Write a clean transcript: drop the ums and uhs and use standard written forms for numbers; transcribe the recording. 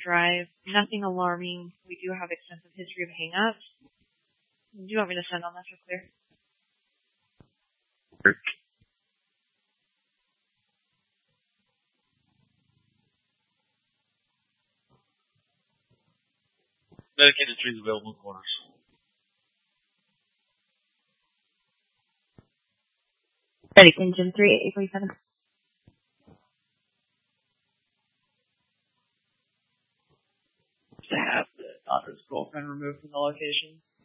drive. Nothing alarming. We do have extensive history of hang-ups. Do you want me to send on this or clear? Dedicated trees available in corners. Ready, engine 38847. To have the daughter's girlfriend removed from the location.